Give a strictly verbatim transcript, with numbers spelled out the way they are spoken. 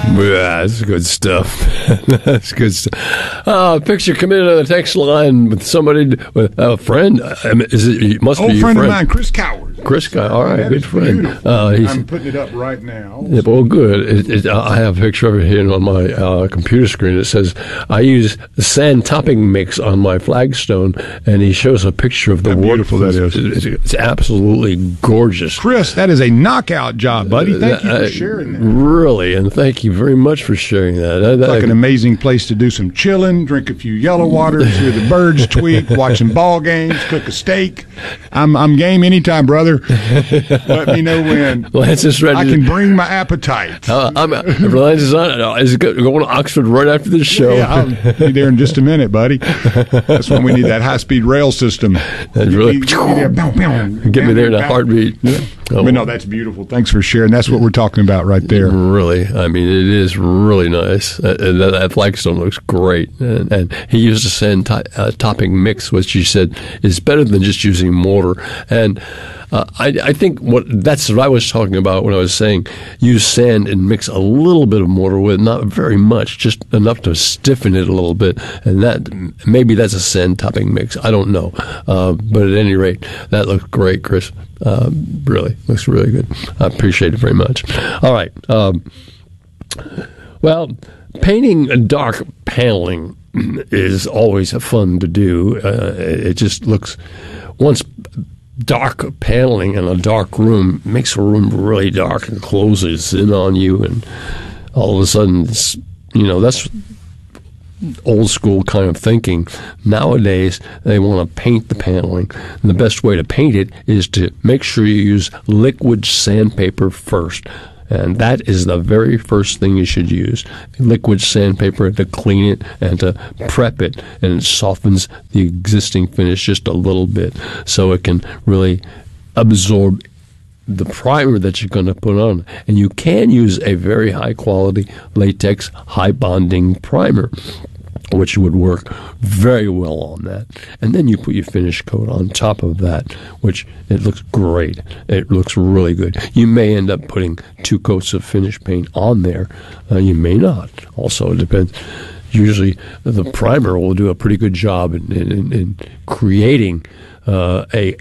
Yeah, that's good stuff. That's good stuff. Uh, picture come in on the text line with somebody, with a friend. I mean, is it, it must Old be your friend friend. of mine, Chris Coward. Chris Coward, all right, That good is friend. beautiful. Uh, he's, I'm putting it up right now. yeah, well, good. It, it, I have a picture of it here on my uh, computer screen. It says, I use sand topping mix on my flagstone, and he shows a picture of the How work. beautiful that is. It's, it's absolutely gorgeous. Chris, that is a knockout job, buddy. Thank you for Uh, sharing that. Really, and thank you very much for sharing that. I, It's like I- an amazing place to do some chilling, drink a few yellow waters, hear the birds tweet, watch some ball games, cook a steak. I'm I'm game anytime, brother. Let me know when. Lance is ready. I to- can bring my appetite. Uh, I'm, if Lance is on, is going to Oxford right after the show. Yeah, I'll be there in just a minute, buddy. That's when we need that high-speed rail system. That's really- Get me there, bow, bow, Get me there in a bow. heartbeat. Yeah. Oh. But no, that's beautiful. Thanks for sharing. That's what we're talking about right there. Really, I mean, it is really nice. Uh, and that, that flagstone looks great. And, and he used a sand to, uh, topping mix, which he said is better than just using mortar. And uh, I, I think what that's what I was talking about when I was saying use sand and mix a little bit of mortar with, not very much, just enough to stiffen it a little bit. And that maybe that's a sand topping mix. I don't know. Uh, but at any rate, that looks great, Chris. Uh, really, looks really good. I appreciate it very much. All right. Um, well, painting a dark paneling is always fun to do. Uh, it just looks, once dark paneling in a dark room makes a room really dark and closes in on you, and all of a sudden, it's, you know, that's old school kind of thinking. Nowadays, they want to paint the paneling. And the best way to paint it is to make sure you use liquid sandpaper first. And that is the very first thing you should use. Liquid sandpaper to clean it and to prep it. And it softens the existing finish just a little bit so it can really absorb the primer that you're going to put on. And you can use a very high quality latex high bonding primer, which would work very well on that. And then you put your finish coat on top of that, which it looks great. It looks really good. You may end up putting two coats of finish paint on there. Uh, you may not. Also, it depends. Usually the primer will do a pretty good job in, in, in creating uh, a